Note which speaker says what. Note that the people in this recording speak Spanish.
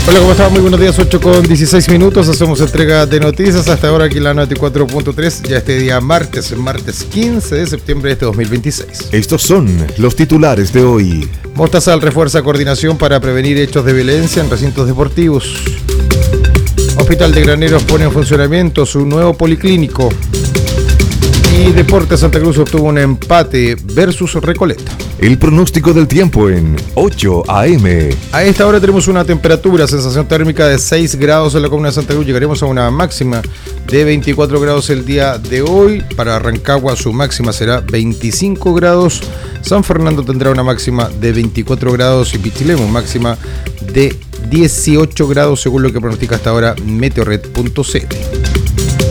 Speaker 1: Hola, ¿cómo están? Muy buenos días, 8:16. Hacemos entrega de noticias hasta ahora aquí en la 94.3. Ya este día martes 15 de septiembre de este 2026.
Speaker 2: Estos son los titulares de hoy.
Speaker 1: Mostazal refuerza coordinación para prevenir hechos de violencia en recintos deportivos. Hospital de Graneros pone en funcionamiento su nuevo policlínico. Y Deportes Santa Cruz obtuvo un empate versus Recoleta.
Speaker 2: El pronóstico del tiempo en 8 AM.
Speaker 1: A esta hora tenemos una temperatura, sensación térmica de 6 grados en la comuna de Santa Cruz. Llegaremos a una máxima de 24 grados el día de hoy. Para Rancagua su máxima será 25 grados. San Fernando tendrá una máxima de 24 grados y Pichilemu máxima de 18 grados según lo que pronostica hasta ahora Meteorred.cl.